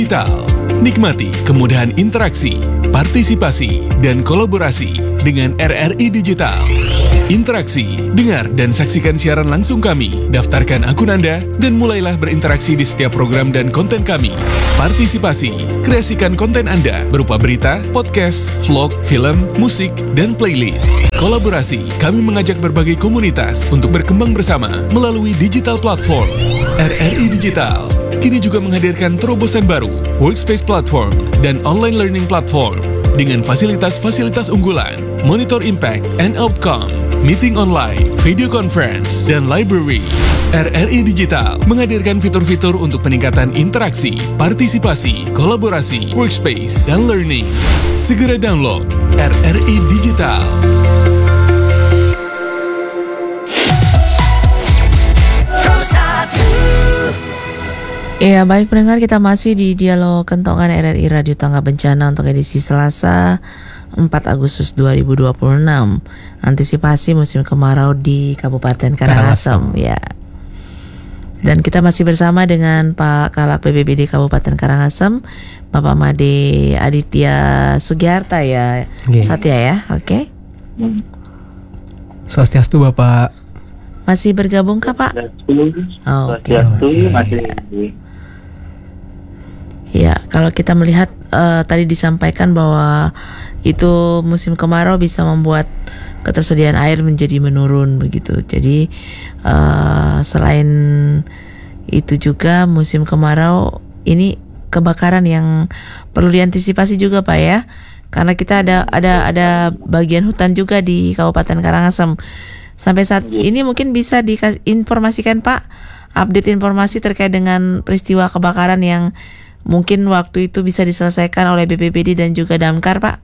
Digital. Nikmati kemudahan interaksi, partisipasi, dan kolaborasi dengan RRI Digital. Interaksi, dengar dan saksikan siaran langsung kami, daftarkan akun Anda, dan mulailah berinteraksi di setiap program dan konten kami. Partisipasi, kreasikan konten Anda berupa berita, podcast, vlog, film, musik, dan playlist. Kolaborasi, kami mengajak berbagai komunitas untuk berkembang bersama melalui digital platform. RRI Digital kini juga menghadirkan terobosan baru, workspace platform, dan online learning platform dengan fasilitas-fasilitas unggulan, monitor impact and outcome, meeting online, video conference, dan library. RRI Digital menghadirkan fitur-fitur untuk peningkatan interaksi, partisipasi, kolaborasi, workspace, dan learning. Segera download RRI Digital. Ya, baik pendengar, kita masih di Dialog Kentongan RRI Radio Tangga Bencana untuk edisi Selasa 4 Agustus 2026. Antisipasi musim kemarau di Kabupaten Karangasem. Ya. Dan kita masih bersama dengan Pak Kalak BPBD Kabupaten Karangasem, Bapak Made Aditya Sugiarta ya. Satya ya, oke. Swastiastu Bapak. Masih bergabung kah Pak? Oke. Masih. Ya, kalau kita melihat tadi disampaikan bahwa itu musim kemarau bisa membuat ketersediaan air menjadi menurun begitu. Jadi selain itu juga musim kemarau ini kebakaran yang perlu diantisipasi juga Pak ya. Karena kita ada bagian hutan juga di Kabupaten Karangasem. Sampai saat ini mungkin bisa diinformasikan Pak, update informasi terkait dengan peristiwa kebakaran yang mungkin waktu itu bisa diselesaikan oleh BPBD dan juga Damkar, Pak.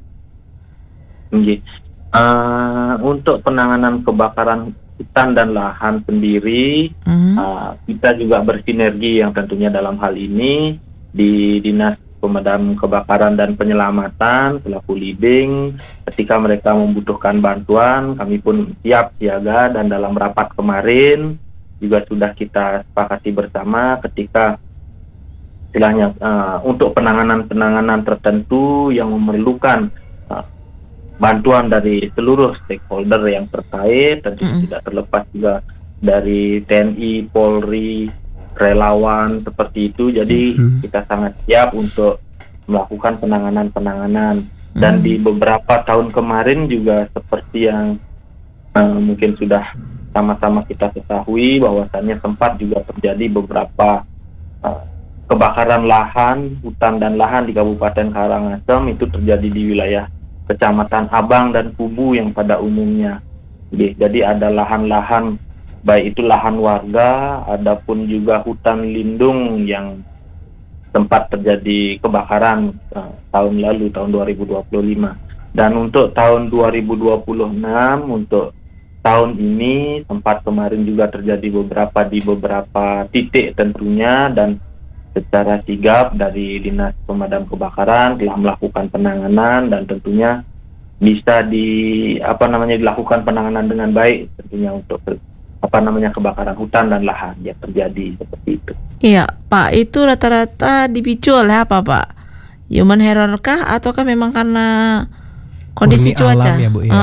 Untuk penanganan kebakaran hutan dan lahan sendiri, kita juga bersinergi yang tentunya dalam hal ini di Dinas Pemadam Kebakaran dan Penyelamatan selaku leading. Ketika mereka membutuhkan bantuan, kami pun siap siaga, dan dalam rapat kemarin juga sudah kita sepakati bersama ketika istilahnya untuk penanganan tertentu yang memerlukan bantuan dari seluruh stakeholder yang terkait, tentu tidak terlepas juga dari TNI, Polri, relawan seperti itu. Jadi kita sangat siap untuk melakukan penanganan dan di beberapa tahun kemarin juga seperti yang mungkin sudah sama-sama kita ketahui bahwasannya sempat juga terjadi beberapa kebakaran lahan, hutan dan lahan di Kabupaten Karangasem. Itu terjadi di wilayah Kecamatan Abang dan Kubu yang pada umumnya. Jadi ada lahan-lahan, baik itu lahan warga, adapun juga hutan lindung yang sempat terjadi kebakaran tahun lalu, tahun 2025. Dan untuk tahun 2026, untuk tahun ini sempat kemarin juga terjadi di beberapa titik tentunya, dan secara sigap dari Dinas Pemadam Kebakaran telah melakukan penanganan, dan tentunya bisa dilakukan penanganan dengan baik tentunya untuk kebakaran hutan dan lahan yang terjadi seperti itu. Iya, Pak, itu rata-rata dipicu oleh apa, Pak? Human error kah ataukah memang karena kondisi cuaca? Alam ya, Bu, ya.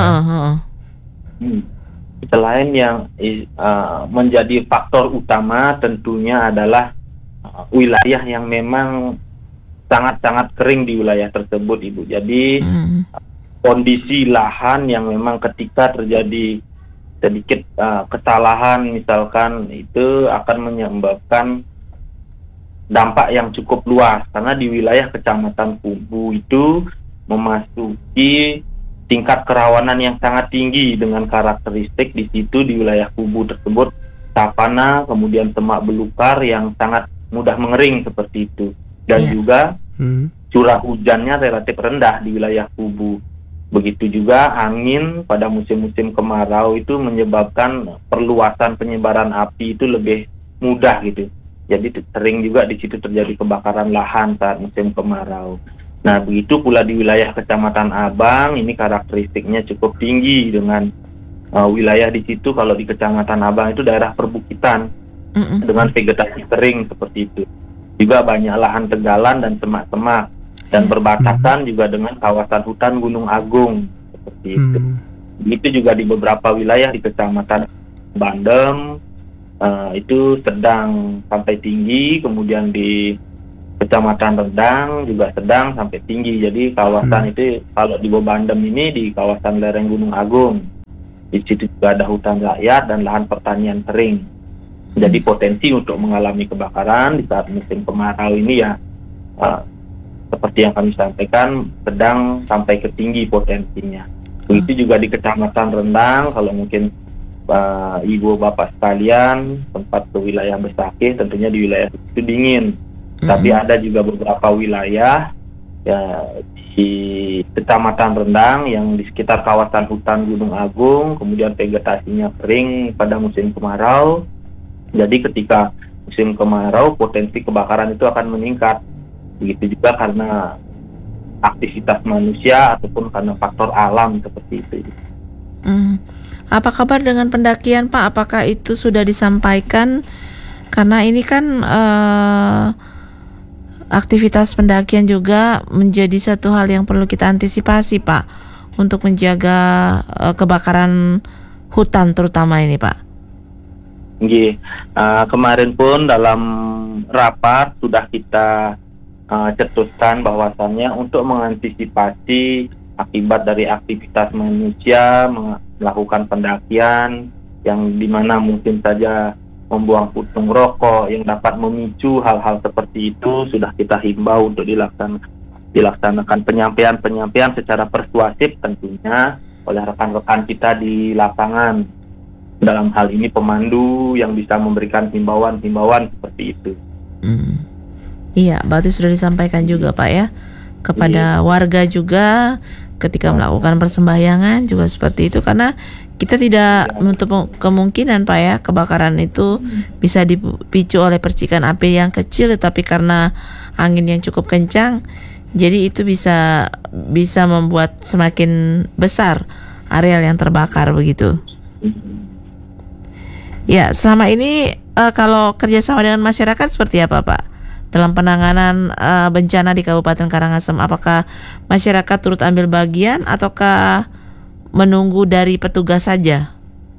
Selain yang menjadi faktor utama tentunya adalah wilayah yang memang sangat-sangat kering di wilayah tersebut, Ibu. Jadi kondisi lahan yang memang ketika terjadi sedikit kesalahan misalkan, itu akan menyebabkan dampak yang cukup luas, karena di wilayah Kecamatan Kubu itu memasuki tingkat kerawanan yang sangat tinggi dengan karakteristik di situ di wilayah Kubu tersebut savana, kemudian semak belukar yang sangat mudah mengering seperti itu, dan juga curah hujannya relatif rendah di wilayah Kubu. Begitu juga angin pada musim-musim kemarau itu menyebabkan perluasan penyebaran api itu lebih mudah gitu. Jadi sering juga di situ terjadi kebakaran lahan saat musim kemarau. Nah, begitu pula di wilayah Kecamatan Abang, ini karakteristiknya cukup tinggi dengan wilayah di situ. Kalau di Kecamatan Abang itu daerah perbukitan dengan vegetasi kering seperti itu. juga banyak lahan tegalan dan semak-semak, dan berbatasan juga dengan kawasan hutan Gunung Agung seperti itu. Itu juga di beberapa wilayah di Kecamatan Bandem itu sedang sampai tinggi, kemudian di Kecamatan Rendang juga sedang sampai tinggi. Jadi kawasan itu kalau di Bebandem ini di kawasan lereng Gunung Agung, di situ juga ada hutan rakyat dan lahan pertanian kering. Jadi potensi untuk mengalami kebakaran di saat musim kemarau ini ya seperti yang kami sampaikan sedang sampai ke tinggi potensinya. Begitu juga di Kecamatan Rendang, kalau mungkin ibu bapak sekalian sempat ke wilayah Besakih, tentunya di wilayah itu dingin. Tapi ada juga beberapa wilayah ya di Kecamatan Rendang yang di sekitar kawasan hutan Gunung Agung, kemudian vegetasinya kering pada musim kemarau. Jadi ketika musim kemarau potensi kebakaran itu akan meningkat. Begitu juga karena aktivitas manusia ataupun karena faktor alam seperti itu. Apa kabar dengan pendakian, Pak? Apakah itu sudah disampaikan? Karena ini kan aktivitas pendakian juga menjadi satu hal yang perlu kita antisipasi, Pak, untuk menjaga kebakaran hutan terutama ini, Pak. Kemarin pun dalam rapat sudah kita cetuskan bahwasannya untuk mengantisipasi akibat dari aktivitas manusia melakukan pendakian yang dimana mungkin saja membuang puntung rokok yang dapat memicu hal-hal seperti itu, sudah kita himbau untuk dilaksanakan penyampaian secara persuasif tentunya oleh rekan-rekan kita di lapangan. Dalam hal ini pemandu yang bisa memberikan himbauan seperti itu. Iya, berarti sudah disampaikan juga, Pak, ya, kepada warga juga ketika melakukan persembahyangan juga seperti itu, karena kita tidak menutup kemungkinan, Pak, ya, kebakaran itu bisa dipicu oleh percikan api yang kecil, tapi karena angin yang cukup kencang, jadi itu bisa membuat semakin besar areal yang terbakar begitu. Ya, selama ini kalau kerjasama dengan masyarakat seperti apa, Pak? Dalam penanganan bencana di Kabupaten Karangasem, apakah masyarakat turut ambil bagian ataukah menunggu dari petugas saja?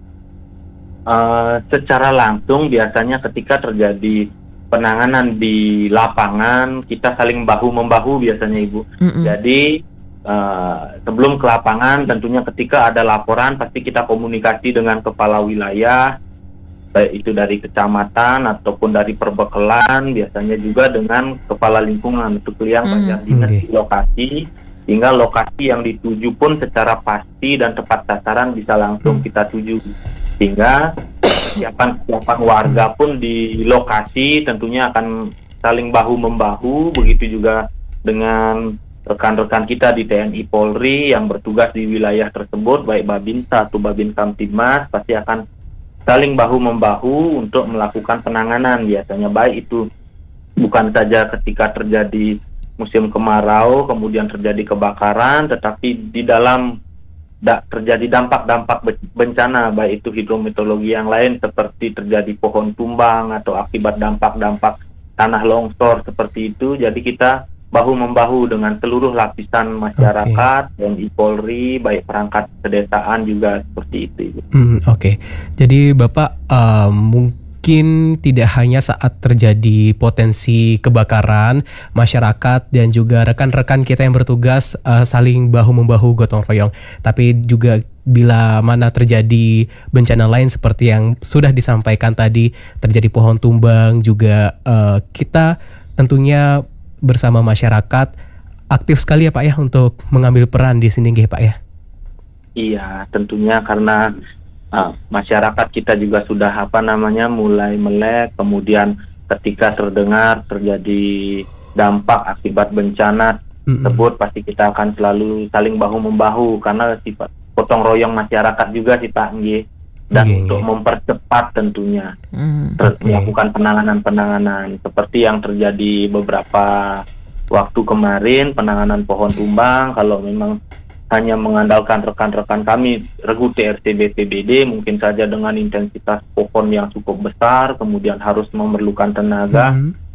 Secara langsung biasanya ketika terjadi penanganan di lapangan kita saling bahu-membahu biasanya, Ibu. Jadi sebelum ke lapangan tentunya ketika ada laporan pasti kita komunikasi dengan kepala wilayah, baik itu dari kecamatan ataupun dari perbekalan, biasanya juga dengan kepala lingkungan untuk yang Banjar Dinas di lokasi, sehingga lokasi yang dituju pun secara pasti dan tepat sasaran bisa langsung kita tuju, sehingga kesiapan warga pun di lokasi tentunya akan saling bahu-membahu. Begitu juga dengan rekan-rekan kita di TNI Polri yang bertugas di wilayah tersebut, baik Babinsa atau Babin Kamtibmas, pasti akan saling bahu-membahu untuk melakukan penanganan. Biasanya baik itu bukan saja ketika terjadi musim kemarau kemudian terjadi kebakaran, tetapi di dalam terjadi dampak-dampak bencana, baik itu hidrometeorologi yang lain seperti terjadi pohon tumbang atau akibat dampak-dampak tanah longsor seperti itu. Jadi kita bahu-membahu dengan seluruh lapisan masyarakat, TNI Polri, baik perangkat pedesaan juga seperti itu. Jadi Bapak mungkin tidak hanya saat terjadi potensi kebakaran, masyarakat dan juga rekan-rekan kita yang bertugas saling bahu-membahu gotong royong, tapi juga bila mana terjadi bencana lain seperti yang sudah disampaikan tadi, terjadi pohon tumbang juga, kita tentunya bersama masyarakat aktif sekali ya, Pak, ya, untuk mengambil peran di sini, Pak, ya. Iya, tentunya karena masyarakat kita juga sudah mulai melek, kemudian ketika terjadi dampak akibat bencana tersebut pasti kita akan selalu saling bahu-membahu karena sifat gotong royong masyarakat juga sih, Pak, dan untuk mempercepat tentunya melakukan penanganan seperti yang terjadi beberapa waktu kemarin, penanganan pohon tumbang. Kalau memang hanya mengandalkan rekan-rekan kami Regu TRT BPBD, mungkin saja dengan intensitas pohon yang cukup besar kemudian harus memerlukan tenaga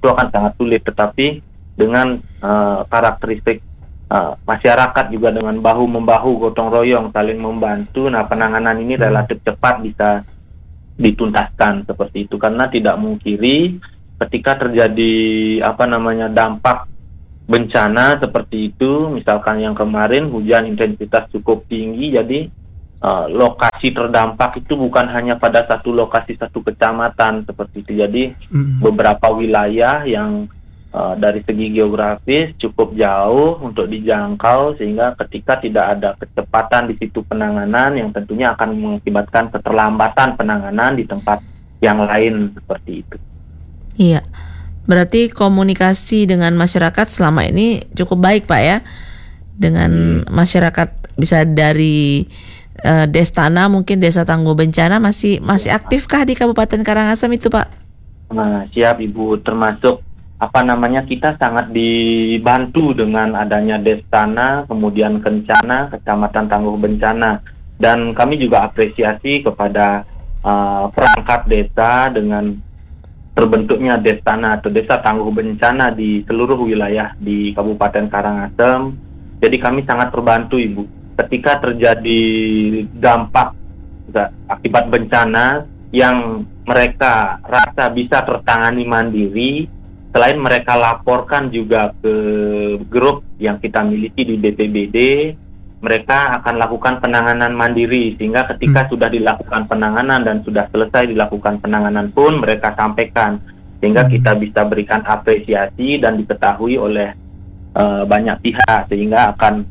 itu akan sangat sulit. Tetapi dengan karakteristik masyarakat juga dengan bahu-membahu, gotong royong, saling membantu, nah penanganan ini relatif cepat bisa dituntaskan seperti itu. Karena tidak mungkiri ketika terjadi dampak bencana seperti itu, misalkan yang kemarin hujan intensitas cukup tinggi, jadi lokasi terdampak itu bukan hanya pada satu lokasi, satu kecamatan seperti itu. Jadi beberapa wilayah yang dari segi geografis cukup jauh untuk dijangkau, sehingga ketika tidak ada kecepatan di situ penanganan yang tentunya akan mengakibatkan keterlambatan penanganan di tempat yang lain seperti itu. Iya, berarti komunikasi dengan masyarakat selama ini cukup baik Pak ya, dengan masyarakat bisa dari Destana, mungkin Desa Tangguh Bencana masih aktifkah di Kabupaten Karangasem itu Pak? Nah, siap Ibu, termasuk kita sangat dibantu dengan adanya Destana, kemudian Kencana, Kecamatan Tangguh Bencana, dan kami juga apresiasi kepada perangkat desa dengan terbentuknya Destana atau Desa Tangguh Bencana di seluruh wilayah di Kabupaten Karangasem. Jadi kami sangat terbantu Ibu ketika terjadi dampak akibat bencana yang mereka rasa bisa tertangani mandiri. Selain mereka laporkan juga ke grup yang kita miliki di BPBD, mereka akan lakukan penanganan mandiri, sehingga ketika sudah dilakukan penanganan dan sudah selesai dilakukan penanganan pun mereka sampaikan, sehingga kita bisa berikan apresiasi dan diketahui oleh banyak pihak, sehingga akan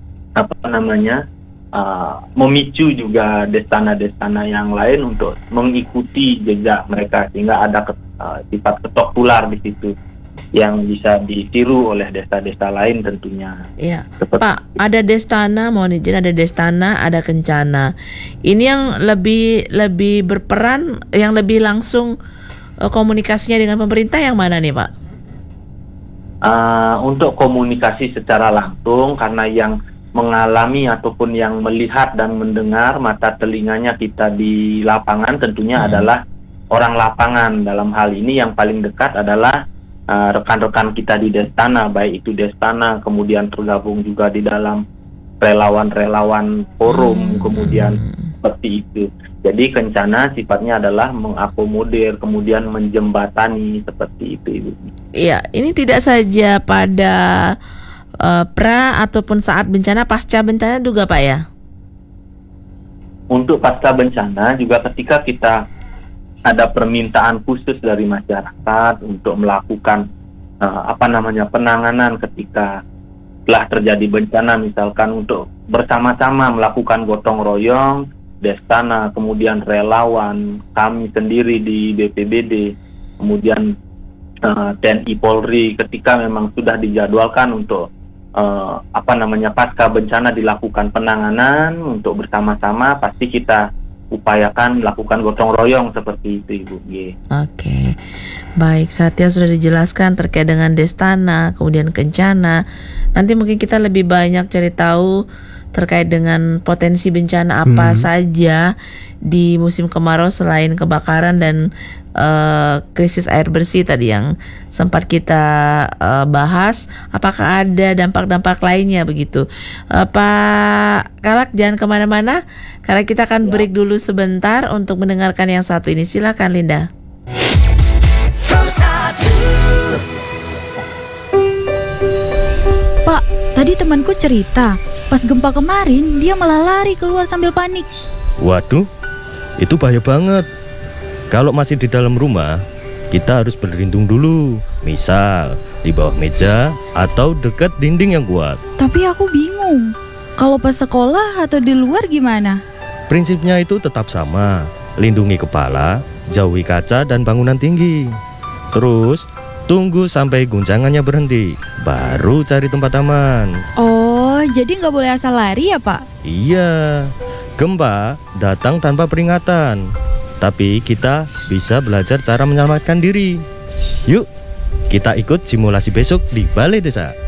memicu juga destana-destana yang lain untuk mengikuti jejak mereka, sehingga ada sifat ketok tular di situ yang bisa ditiru oleh desa-desa lain tentunya. Iya, Pak, ada Destana, mohon izin, ada Destana, ada Kencana. Ini yang lebih berperan, yang lebih langsung komunikasinya dengan pemerintah yang mana nih Pak? Untuk komunikasi secara langsung, karena yang mengalami ataupun yang melihat dan mendengar mata telinganya kita di lapangan tentunya adalah orang lapangan. Dalam hal ini yang paling dekat adalah rekan-rekan kita di Destana, baik itu Destana, kemudian tergabung juga di dalam relawan-relawan forum, kemudian seperti itu. Jadi Kencana sifatnya adalah mengakomodir, kemudian menjembatani seperti itu Ibu. Iya, ini tidak saja pada pra ataupun saat bencana, pasca bencana juga Pak ya? Untuk pasca bencana juga ketika kita ada permintaan khusus dari masyarakat untuk melakukan penanganan ketika telah terjadi bencana, misalkan untuk bersama-sama melakukan gotong royong, Destana, kemudian relawan, kami sendiri di BPBD, kemudian TNI Polri, ketika memang sudah dijadwalkan untuk pasca bencana dilakukan penanganan untuk bersama-sama, pasti kita upayakan melakukan gotong royong seperti itu Ibu. Oke. Baik, Satya sudah dijelaskan terkait dengan Destana, kemudian Kencana. Nanti mungkin kita lebih banyak cari tahu terkait dengan potensi bencana apa saja di musim kemarau selain kebakaran dan krisis air bersih tadi yang sempat kita bahas. Apakah ada dampak-dampak lainnya begitu? Pak Kalak, jangan kemana-mana karena kita akan break dulu sebentar untuk mendengarkan yang satu ini. Silakan Linda. Pak, tadi temanku cerita pas gempa kemarin dia malah lari keluar sambil panik. Waduh, itu bahaya banget. Kalau masih di dalam rumah, kita harus berlindung dulu. Misal, di bawah meja atau dekat dinding yang kuat. Tapi aku bingung, kalau pas sekolah atau di luar gimana? Prinsipnya itu tetap sama. Lindungi kepala, jauhi kaca dan bangunan tinggi. Terus, tunggu sampai guncangannya berhenti, baru cari tempat aman. Oh, jadi nggak boleh asal lari ya Pak? Iya, gempa datang tanpa peringatan. Tapi kita bisa belajar cara menyelamatkan diri. Yuk, kita ikut simulasi besok di Balai Desa.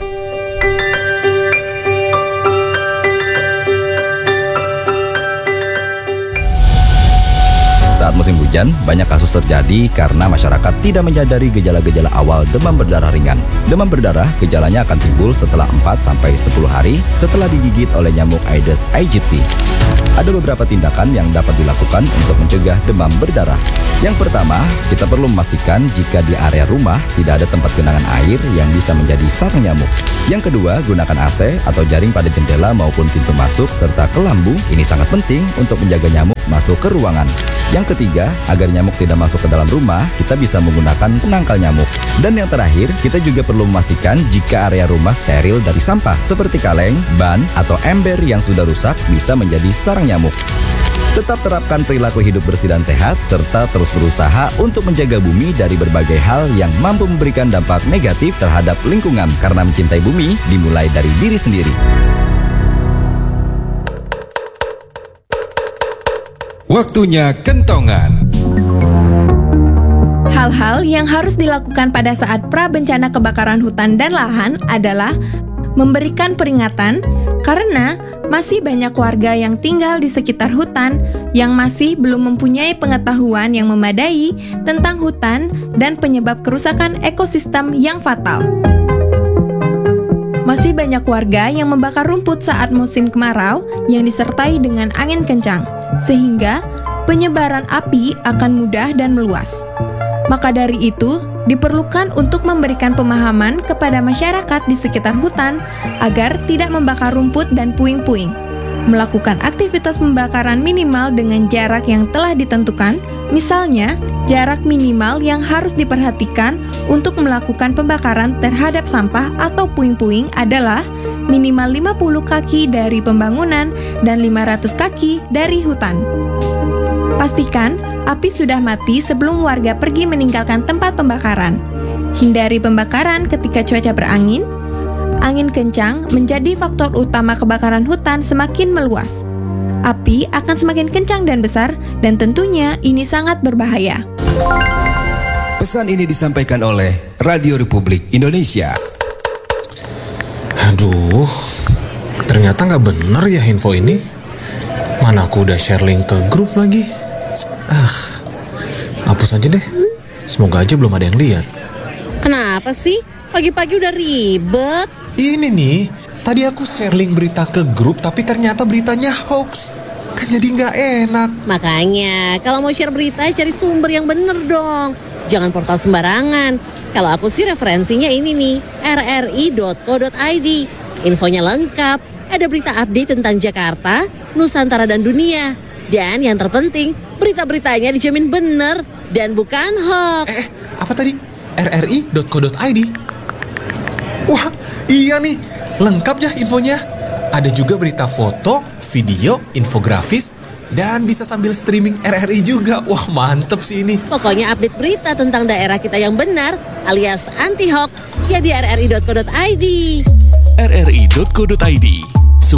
Saat musim hujan, banyak kasus terjadi karena masyarakat tidak menyadari gejala-gejala awal demam berdarah ringan. Demam berdarah gejalanya akan timbul setelah 4-10 hari setelah digigit oleh nyamuk Aedes aegypti. Ada beberapa tindakan yang dapat dilakukan untuk mencegah demam berdarah. Yang pertama, kita perlu memastikan jika di area rumah tidak ada tempat genangan air yang bisa menjadi sarang nyamuk. Yang kedua, gunakan AC atau jaring pada jendela maupun pintu masuk serta kelambu. Ini sangat penting untuk menjaga nyamuk masuk ke ruangan. Yang ketiga, agar nyamuk tidak masuk ke dalam rumah, kita bisa menggunakan penangkal nyamuk. Dan yang terakhir, kita juga perlu memastikan jika area rumah steril dari sampah seperti kaleng, ban, atau ember yang sudah rusak bisa menjadi sarang nyamuk. Tetap terapkan perilaku hidup bersih dan sehat, serta terus berusaha untuk menjaga bumi dari berbagai hal yang mampu memberikan dampak negatif terhadap lingkungan, karena mencintai bumi dimulai dari diri sendiri. Waktunya kentongan. Hal-hal yang harus dilakukan pada saat pra-bencana kebakaran hutan dan lahan adalah memberikan peringatan, karena masih banyak warga yang tinggal di sekitar hutan yang masih belum mempunyai pengetahuan yang memadai tentang hutan dan penyebab kerusakan ekosistem yang fatal. Masih banyak warga yang membakar rumput saat musim kemarau yang disertai dengan angin kencang, sehingga penyebaran api akan mudah dan meluas. Maka dari itu, diperlukan untuk memberikan pemahaman kepada masyarakat di sekitar hutan agar tidak membakar rumput dan puing-puing. Melakukan aktivitas pembakaran minimal dengan jarak yang telah ditentukan, misalnya jarak minimal yang harus diperhatikan untuk melakukan pembakaran terhadap sampah atau puing-puing adalah minimal 50 kaki dari pembangunan dan 500 kaki dari hutan. Pastikan api sudah mati sebelum warga pergi meninggalkan tempat pembakaran. Hindari pembakaran ketika cuaca berangin. Angin kencang menjadi faktor utama kebakaran hutan semakin meluas. Api akan semakin kencang dan besar, dan tentunya ini sangat berbahaya. Pesan ini disampaikan oleh Radio Republik Indonesia. Aduh, ternyata nggak bener ya info ini. Mana aku udah share link ke grup lagi. Hapus aja deh. Semoga aja belum ada yang lihat. Kenapa sih? Pagi-pagi udah ribet. Ini nih, tadi aku share link berita ke grup, tapi ternyata beritanya hoax. Kan jadi nggak enak. Makanya, kalau mau share berita, cari sumber yang bener dong. Jangan portal sembarangan. Kalau aku sih referensinya ini nih, rri.co.id. Infonya lengkap, ada berita update tentang Jakarta, Nusantara, dan dunia. Dan yang terpenting, berita-beritanya dijamin bener dan bukan hoax. Apa tadi? rri.co.id. Wah, iya nih, lengkap ya infonya. Ada juga berita foto, video, infografis, dan bisa sambil streaming RRI juga. Wah, mantep sih ini. Pokoknya update berita tentang daerah kita yang benar alias anti hoax ya di rri.co.id. rri.co.id